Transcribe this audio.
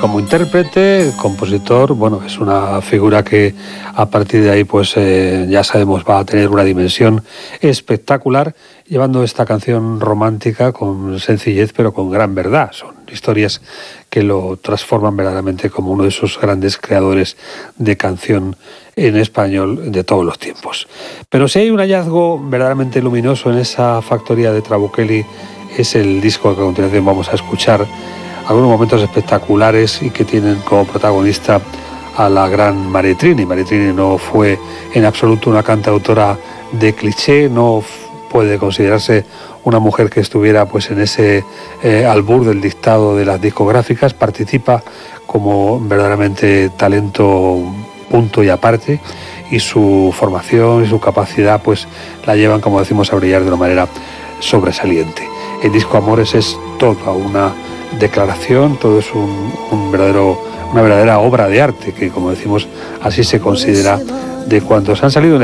como intérprete, compositor, bueno, es una figura que a partir de ahí, pues ya sabemos, va a tener una dimensión espectacular, llevando esta canción romántica con sencillez, pero con gran verdad. Son historias que lo transforman verdaderamente como uno de esos grandes creadores de canción en español de todos los tiempos. Pero si hay un hallazgo verdaderamente luminoso en esa factoría de Trabucchelli, es el disco que a continuación vamos a escuchar, algunos momentos espectaculares y que tienen como protagonista a la gran Maritrini. Maritrini no fue en absoluto una cantautora de cliché, no puede considerarse una mujer que estuviera pues en ese albur del dictado de las discográficas. Participa como verdaderamente talento punto y aparte, y su formación y su capacidad pues la llevan, como decimos, a brillar de una manera sobresaliente. El disco Amores es toda una declaración, todo es una verdadera obra de arte, que, como decimos, así se considera de cuantos han salido en